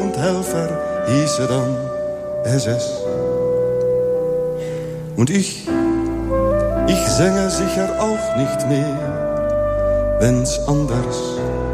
und Helfer hieße dann SS. Und ich sänge sicher auch nicht mehr, wenn's anders